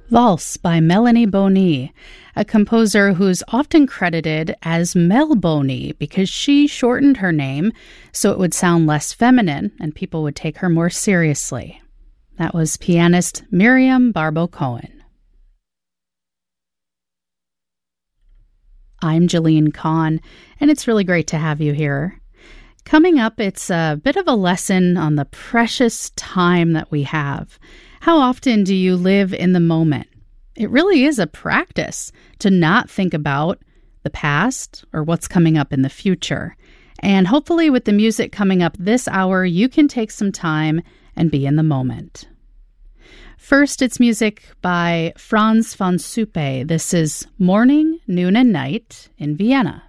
Valse by Melanie Bonny, a composer who's often credited as Mel Boney because she shortened her name so it would sound less feminine and people would take her more seriously. That was pianist Miriam Barbo-Cohen. I'm Jalene Kahn, and it's really great to have you here. Coming up, it's a bit of a lesson on the precious time that we have. How often do you live in the moment? It really is a practice to not think about the past or what's coming up in the future. And hopefully with the music coming up this hour, you can take some time and be in the moment. First, it's music by Frans van Suppe. This is Morning, Noon, and Night in Vienna.